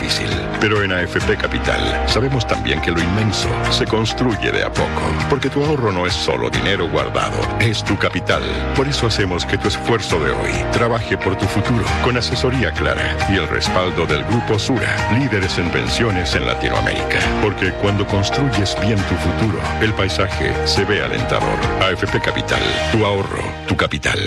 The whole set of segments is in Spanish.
difícil. Pero en AFP Capital sabemos también que lo inmenso se construye de a poco. Porque tu ahorro no es solo dinero guardado, es tu capital. Por eso hacemos que tu esfuerzo de hoy trabaje por tu futuro, con asesoría clara y el respaldo del Grupo Sura, líderes en pensiones en Latinoamérica. Porque cuando construyes bien tu futuro, el paisaje se ve alentador. AFP Capital, tu ahorro, tu capital.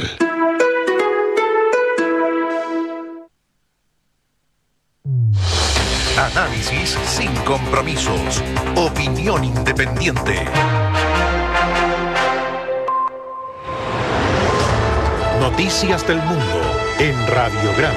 Análisis sin compromisos. Opinión independiente. Noticias del mundo en Radiograma.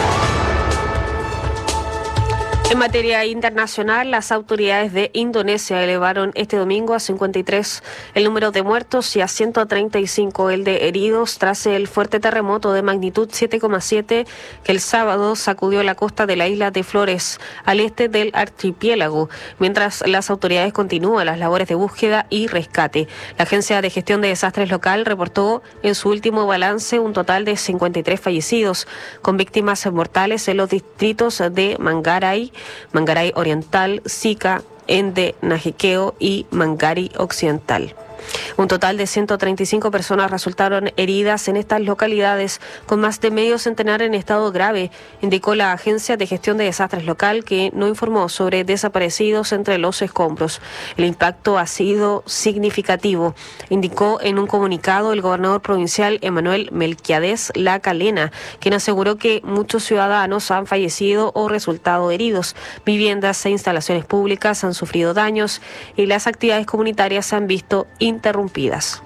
En materia internacional, las autoridades de Indonesia elevaron este domingo a 53 el número de muertos y a 135 el de heridos tras el fuerte terremoto de magnitud 7,7 que el sábado sacudió la costa de la isla de Flores, al este del archipiélago, mientras las autoridades continúan las labores de búsqueda y rescate. La Agencia de Gestión de Desastres local reportó en su último balance un total de 53 fallecidos, con víctimas mortales en los distritos de Manggarai Oriental, Sika, Ende, Najiqueo y Manggarai Occidental. Un total de 135 personas resultaron heridas en estas localidades, con más de medio centenar en estado grave, indicó la Agencia de Gestión de Desastres local, que no informó sobre desaparecidos entre los escombros. El impacto ha sido significativo, indicó en un comunicado el gobernador provincial Emanuel Melquiades Lacalena, quien aseguró que muchos ciudadanos han fallecido o resultado heridos, viviendas e instalaciones públicas han sufrido daños y las actividades comunitarias se han visto interrumpidas.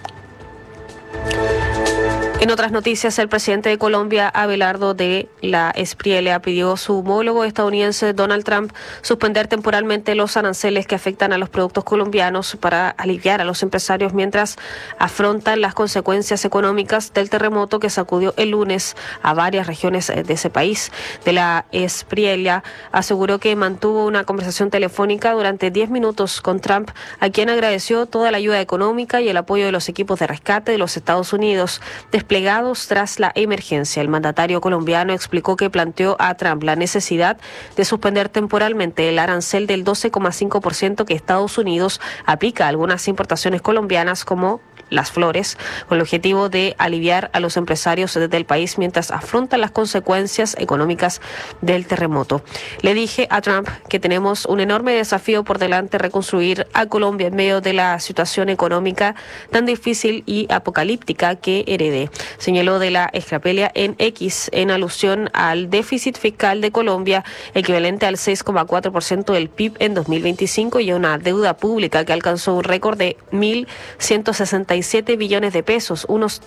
En otras noticias, el presidente de Colombia, Abelardo de la Espriella, pidió a su homólogo estadounidense Donald Trump suspender temporalmente los aranceles que afectan a los productos colombianos para aliviar a los empresarios mientras afrontan las consecuencias económicas del terremoto que sacudió el lunes a varias regiones de ese país. De la Espriella aseguró que mantuvo una conversación telefónica durante 10 minutos con Trump, a quien agradeció toda la ayuda económica y el apoyo de los equipos de rescate de los Estados Unidos desplegados tras la emergencia. El mandatario colombiano explicó que planteó a Trump la necesidad de suspender temporalmente el arancel del 12,5% que Estados Unidos aplica a algunas importaciones colombianas como las flores, con el objetivo de aliviar a los empresarios desde el país mientras afrontan las consecuencias económicas del terremoto. Le dije a Trump que tenemos un enorme desafío por delante, reconstruir a Colombia en medio de la situación económica tan difícil y apocalíptica que heredé, señaló de la Espriella en X, en alusión al déficit fiscal de Colombia, equivalente al 6,4% del PIB en 2025 y a una deuda pública que alcanzó un récord de 1.167 billones de pesos, unos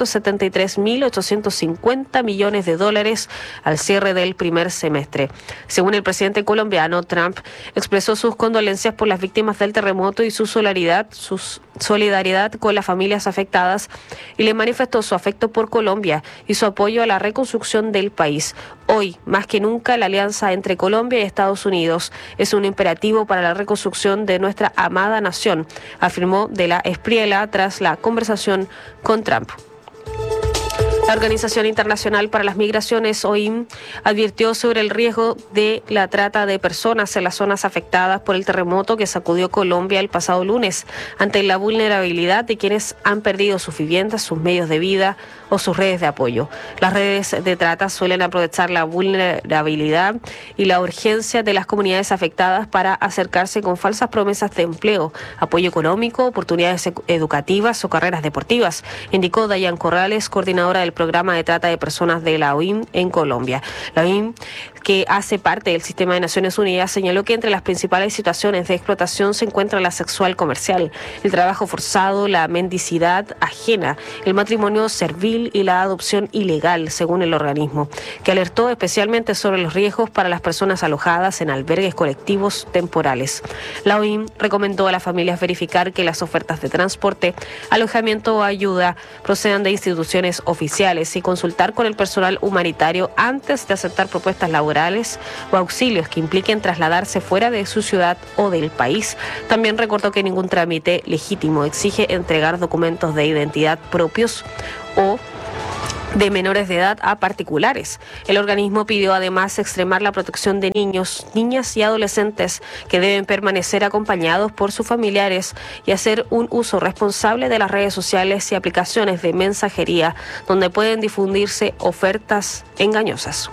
373.850 millones de dólares al cierre del primer semestre. Según el presidente colombiano, Trump expresó sus condolencias por las víctimas del terremoto y su solidaridad con las familias afectadas, y le manifestó su afecto por Colombia y su apoyo a la reconstrucción del país. Hoy, más que nunca, la alianza entre Colombia y Estados Unidos es un imperativo para la reconstrucción de nuestra amada nación, afirmó de la Espriella tras la conversación con Trump. La Organización Internacional para las Migraciones, OIM, advirtió sobre el riesgo de la trata de personas en las zonas afectadas por el terremoto que sacudió Colombia el pasado lunes, ante la vulnerabilidad de quienes han perdido sus viviendas, sus medios de vida o sus redes de apoyo. Las redes de trata suelen aprovechar la vulnerabilidad y la urgencia de las comunidades afectadas para acercarse con falsas promesas de empleo, apoyo económico, oportunidades educativas o carreras deportivas, indicó Dayan Corrales, coordinadora del programa de trata de personas de la OIM en Colombia. La OIM, que hace parte del sistema de Naciones Unidas, señaló que entre las principales situaciones de explotación se encuentra la sexual comercial, el trabajo forzado, la mendicidad ajena, el matrimonio servil y la adopción ilegal, según el organismo, que alertó especialmente sobre los riesgos para las personas alojadas en albergues colectivos temporales. La OIM recomendó a las familias verificar que las ofertas de transporte, alojamiento o ayuda procedan de instituciones oficiales y consultar con el personal humanitario antes de aceptar propuestas laborales o auxilios que impliquen trasladarse fuera de su ciudad o del país. También recordó que ningún trámite legítimo exige entregar documentos de identidad propios o de menores de edad a particulares. El organismo pidió además extremar la protección de niños, niñas y adolescentes que deben permanecer acompañados por sus familiares y hacer un uso responsable de las redes sociales y aplicaciones de mensajería donde pueden difundirse ofertas engañosas.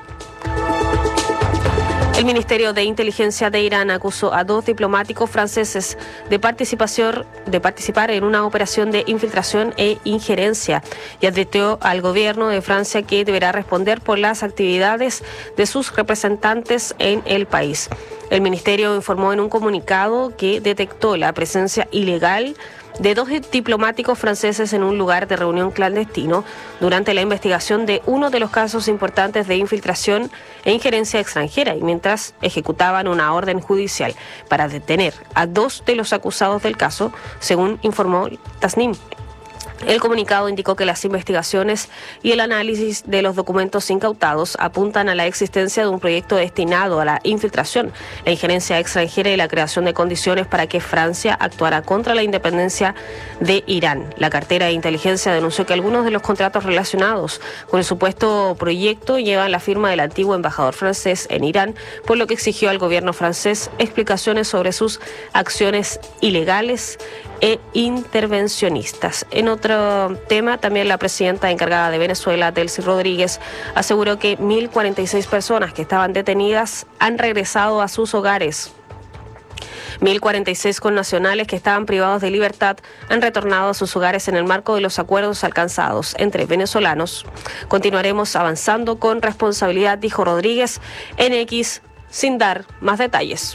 El Ministerio de Inteligencia de Irán acusó a 2 diplomáticos franceses de participar en una operación de infiltración e injerencia y advirtió al gobierno de Francia que deberá responder por las actividades de sus representantes en el país. El ministerio informó en un comunicado que detectó la presencia ilegal de 2 diplomáticos franceses en un lugar de reunión clandestino durante la investigación de uno de los casos importantes de infiltración e injerencia extranjera y mientras ejecutaban una orden judicial para detener a 2 de los acusados del caso, según informó Tasnim. El comunicado indicó que las investigaciones y el análisis de los documentos incautados apuntan a la existencia de un proyecto destinado a la infiltración, la injerencia extranjera y la creación de condiciones para que Francia actuara contra la independencia de Irán. La cartera de inteligencia denunció que algunos de los contratos relacionados con el supuesto proyecto llevan la firma del antiguo embajador francés en Irán, por lo que exigió al gobierno francés explicaciones sobre sus acciones ilegales e intervencionistas. En otro tema, también la presidenta encargada de Venezuela, Delcy Rodríguez, aseguró que 1.046 personas que estaban detenidas han regresado a sus hogares. 1.046 connacionales que estaban privados de libertad han retornado a sus hogares en el marco de los acuerdos alcanzados entre venezolanos. Continuaremos avanzando con responsabilidad, dijo Rodríguez en X, sin dar más detalles.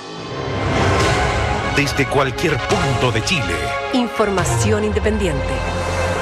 Desde cualquier punto de Chile. Información independiente.